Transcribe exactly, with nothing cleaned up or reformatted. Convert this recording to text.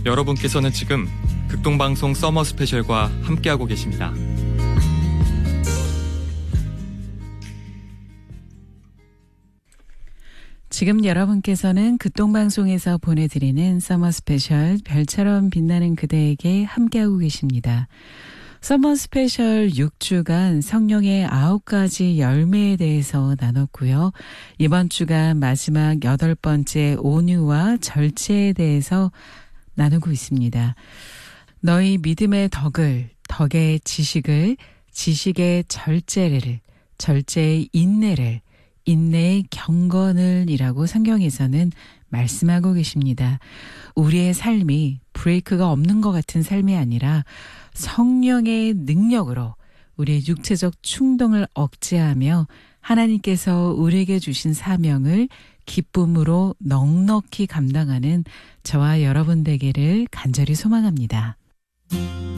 여러분께서는 지금 극동방송 서머 스페셜과 함께하고 계십니다. 지금 여러분께서는 극동방송에서 보내드리는 서머 스페셜 별처럼 빛나는 그대에게 함께하고 계십니다. 서머 스페셜 육 주간 성령의 아홉 가지 열매에 대해서 나눴고요. 이번 주간 마지막 여덟 번째 온유와 절제에 대해서 나누고 있습니다. 너희 믿음의 덕을, 덕의 지식을, 지식의 절제를, 절제의 인내를, 인내의 경건을 이라고 성경에서는 말씀하고 계십니다. 우리의 삶이 브레이크가 없는 것 같은 삶이 아니라 성령의 능력으로 우리의 육체적 충동을 억제하며 하나님께서 우리에게 주신 사명을 기쁨으로 넉넉히 감당하는 저와 여러분 되기를 간절히 소망합니다.